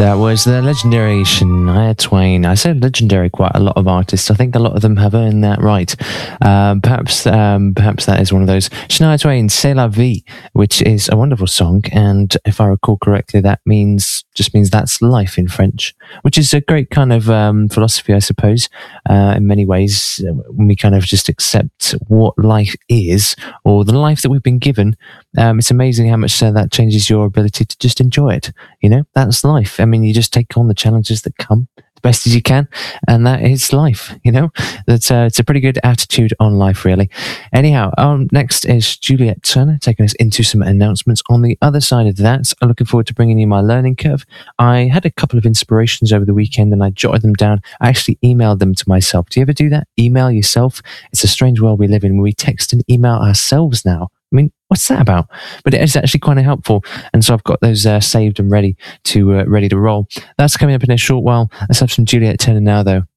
That was the legendary Shania Twain. I said legendary quite a lot of artists. I think a lot of them have earned that right. Perhaps that is one of those. Shania Twain, C'est la vie, which is a wonderful song, and if I recall correctly, that just means that's life in French, which is a great kind of philosophy, I suppose. In many ways, when we kind of just accept what life is, or the life that we've been given, it's amazing how much that changes your ability to just enjoy it. You know, that's life. I mean, you just take on the challenges that come the best as you can, and that is life. You know, it's a pretty good attitude on life, really. Anyhow, next is Juliet Turner taking us into some announcements. On the other side of that, I'm looking forward to bringing you my learning curve. I had a couple of inspirations over the weekend, and I jotted them down. I actually emailed them to myself. Do you ever do that? Email yourself? It's a strange world we live in. We text and email ourselves now. I mean, what's that about? But it is actually quite helpful, and so I've got those saved and ready to roll. That's coming up in a short while. Let's have some Juliet Turner now, though.